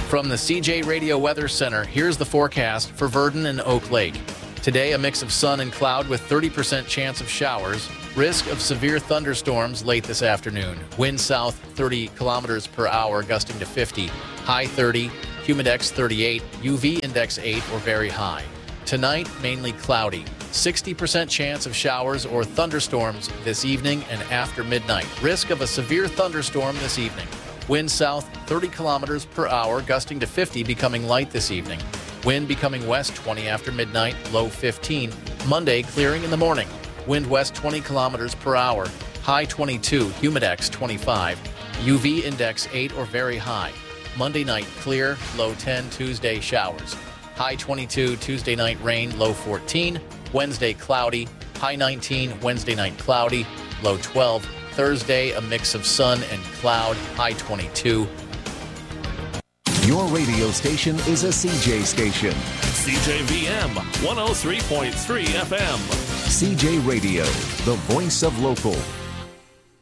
From the CJ Radio Weather Center, here's the forecast for Verdon and Oak Lake. Today, a mix of sun and cloud with 30% chance of showers. Risk of severe thunderstorms late this afternoon. Wind south 30 kilometers per hour, gusting to 50. High 30, humidex 38, UV index 8 or very high. Tonight, mainly cloudy. 60% chance of showers or thunderstorms this evening and after midnight. Risk of a severe thunderstorm this evening. Wind south 30 kilometers per hour, gusting to 50, becoming light this evening. Wind becoming west 20 after midnight, low 15. Monday, clearing in the morning. Wind west 20 kilometers per hour, high 22, humidex 25, UV index 8 or very high. Monday night, clear, low 10, Tuesday, showers. High 22, Tuesday night, rain, low 14. Wednesday, cloudy, high 19, Wednesday night, cloudy, low 12. Thursday, a mix of sun and cloud, high 22. Your radio station is a CJ station. CJVM 103.3 FM. CJ Radio, the voice of local.